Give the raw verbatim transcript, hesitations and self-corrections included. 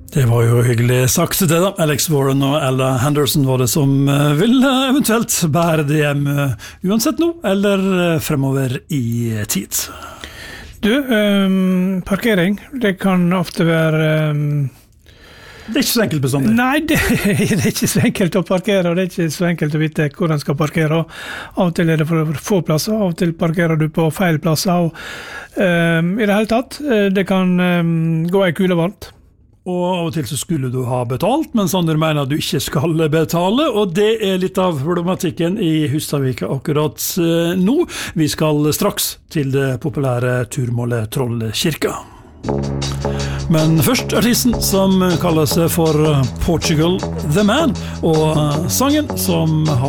Det var jo hyggelig sagt det da. Alex Warren og Ella Henderson var det som vil eventuelt bære det hjem uansett nå, eller fremover i tid. Du, um, parkering, det kan ofte være... Um, det er ikke så enkelt bestandig. Nei, det, det er ikke så enkelt å parkere, og det er ikke så enkelt å vite hvor den skal parkere. Av og til er det for få plasser, av og til parkerer du på feil plasser. Og, um, I det hele tatt, det kan um, gå en kule varmt. Og av og til så skulle du ha betalt, mens andre mener at du ikke skal betale, og det er litt av problematikken i Hustadvika akkurat nå. Vi skal straks til det populære turmålet Trollkirka. Men først artisten som kaller seg for Portugal The Man, og sangen som har